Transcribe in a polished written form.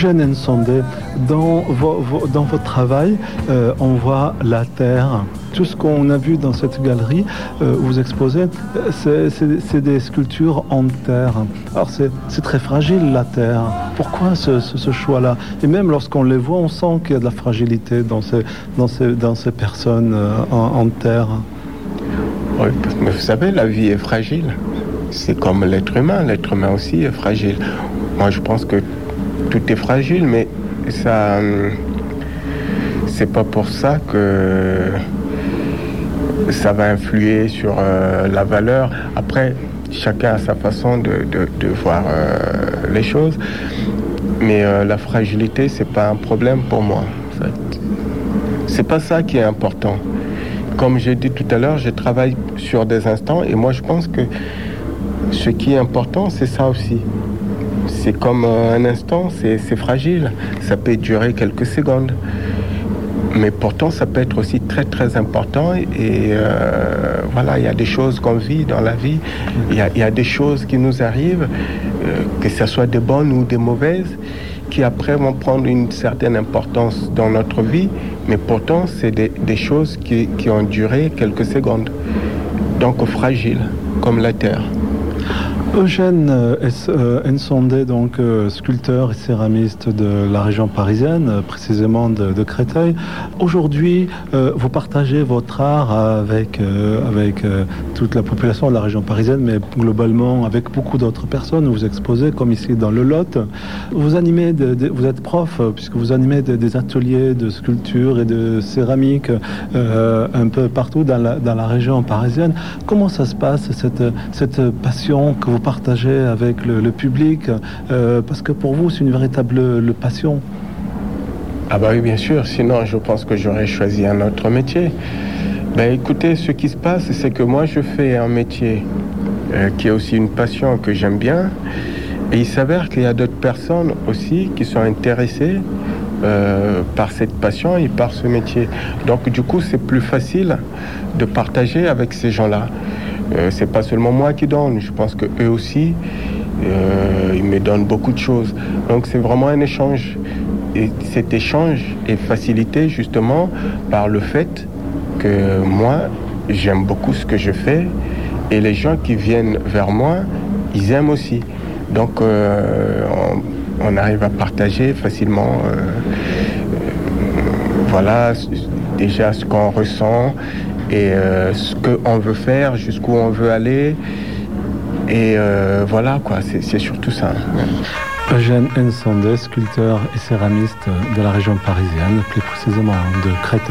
Eugène Nsondé, dans votre travail, on voit la terre. Tout ce qu'on a vu dans cette galerie où vous exposez, c'est des sculptures en terre. Alors c'est très fragile la terre. Pourquoi ce choix-là? Et même lorsqu'on les voit, on sent qu'il y a de la fragilité dans ces personnes en terre. Oui, mais vous savez, la vie est fragile. C'est comme l'être humain aussi est fragile. Moi, je pense que tout est fragile, mais ça, c'est pas pour ça que ça va influer sur la valeur. Après, chacun a sa façon de voir les choses, mais la fragilité, c'est pas un problème pour moi. En fait. C'est pas ça qui est important. Comme j'ai dit tout à l'heure, je travaille sur des instants, et moi, je pense que ce qui est important, c'est ça aussi. C'est comme un instant, c'est fragile. Ça peut durer quelques secondes. Mais pourtant, ça peut être aussi très, très important. Et voilà, il y a des choses qu'on vit dans la vie. Il y a des choses qui nous arrivent, que ce soit des bonnes ou des mauvaises, qui après vont prendre une certaine importance dans notre vie. Mais pourtant, c'est des choses qui ont duré quelques secondes. Donc fragiles, comme la terre. Eugène Nsondé, donc sculpteur et céramiste de la région parisienne, précisément de Créteil. Aujourd'hui, vous partagez votre art avec toute la population de la région parisienne, mais globalement avec beaucoup d'autres personnes. Vous exposez, comme ici dans le Lot. Vous animez, vous êtes prof, puisque vous animez des ateliers de sculpture et de céramique un peu partout dans la région parisienne. Comment ça se passe, cette passion que vous partagez avec le public, parce que pour vous, c'est une véritable passion. Ah bah oui, bien sûr, sinon je pense que j'aurais choisi un autre métier. Ben écoutez, ce qui se passe, c'est que moi je fais un métier qui est aussi une passion que j'aime bien, et il s'avère qu'il y a d'autres personnes aussi qui sont intéressées par cette passion et par ce métier. Donc du coup, c'est plus facile de partager avec ces gens-là. C'est pas seulement moi qui donne, je pense que eux aussi, ils me donnent beaucoup de choses. Donc c'est vraiment un échange. Et cet échange est facilité justement par le fait que moi, j'aime beaucoup ce que je fais, et les gens qui viennent vers moi, ils aiment aussi. Donc on arrive à partager facilement voilà, déjà ce qu'on ressent, et ce qu'on veut faire, jusqu'où on veut aller. Et voilà, quoi, c'est surtout ça. Eugène Nsondé, sculpteur et céramiste de la région parisienne, plus précisément de Créteil.